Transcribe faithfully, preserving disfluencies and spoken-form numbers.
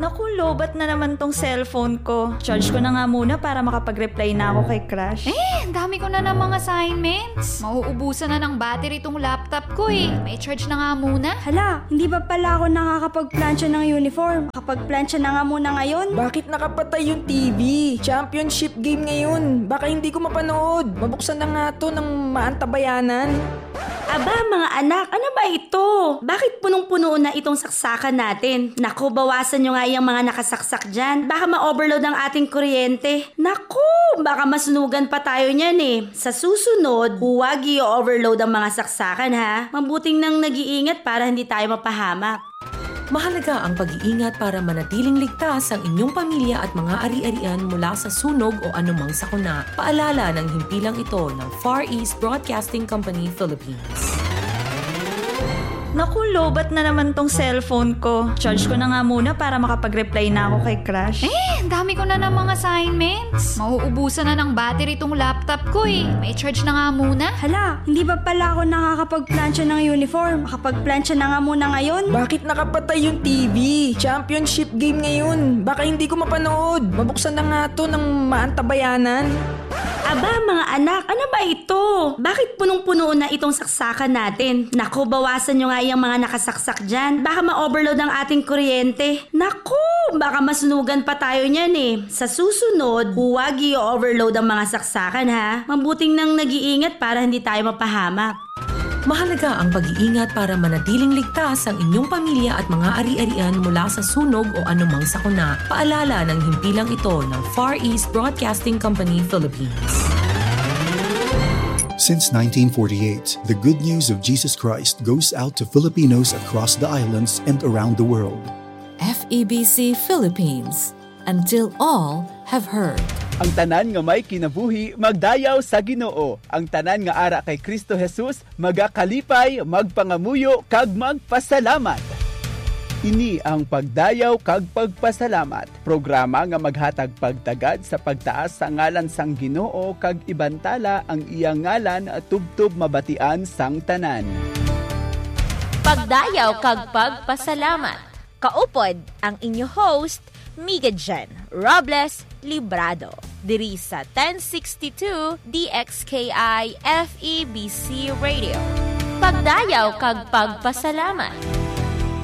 Naku, lobat na naman tong cellphone ko. Charge ko na nga muna para makapag-reply na ako kay Crush. Eh, dami ko na ng mga assignments. Mauubusan na ng battery tong laptop ko eh. May charge na nga muna. Hala, hindi ba pala ako nakakapag-plancha ng uniform? Kapag-plancha na nga muna ngayon. Bakit nakapatay yung T V? Championship game ngayon. Baka hindi ko mapanood. Mabuksan na nga to ng maantabayanan. Aba, mga anak, ano ba ito? Bakit punong-puno na itong saksakan natin? Naku, bawasan nyo nga yung mga nakasaksak dyan. Baka ma-overload ang ating kuryente. Naku, baka masunugan pa tayo niyan eh. Sa susunod, huwag i-overload ang mga saksakan ha. Mabuting nang nag-iingat para hindi tayo mapahamak. Mahalaga ang pag-iingat para manatiling ligtas ang inyong pamilya at mga ari-arian mula sa sunog o anumang sakuna. Paalala ng himpilang ito ng Far East Broadcasting Company, Philippines. Naku, lobat na naman tong cellphone ko. Charge ko na nga muna para makapag-reply na ako kay Crush. Eh, dami ko na ng mga assignments. Mauubusan na ng battery tong laptop ko eh. May charge na nga muna. Hala, hindi ba pala ako nakakapag-plancha ng uniform? Kapag-plancha na nga muna ngayon. Bakit nakapatay yung T V? Championship game ngayon. Baka hindi ko mapanood. Mabuksan na nga to ng maantabayanan. Aba, mga anak, ano ba ito? Bakit punong-puno na itong saksakan natin? Naku, bawasan nyo nga yung mga nakasaksak dyan. Baka ma-overload ang ating kuryente. Naku, baka masunugan pa tayo niyan eh. Sa susunod, huwag i-overload ang mga saksakan ha. Mabuting nang nag-iingat para hindi tayo mapahamak. Mahalaga ang pag-iingat para manatiling ligtas ang inyong pamilya at mga ari-arian mula sa sunog o anumang sakuna. Paalala ng himpilang ito ng Far East Broadcasting Company, Philippines. Since nineteen forty-eight, the good news of Jesus Christ goes out to Filipinos across the islands and around the world. F E B C Philippines, until all have heard. Ang tanan nga may kinabuhi, magdayaw sa Ginoo. Ang tanan nga ara kay Kristo Jesus, magakalipay, magpangamuyo, kag magpasalamat. Ini ang pagdayaw kag pagpasalamat. Programa nga maghatag pagtagad sa pagtaas sa ngalan sang Ginoo kag ibantala ang iyang ngalan at tubtob mabatian sang tanan. Pagdayaw kag pagpasalamat. Kaupod ang inyo host, Miga Jen Robles Librado. Diri sa ten sixty-two D X K I F E B C Radio. Pagdayaw kag pagpasalamat.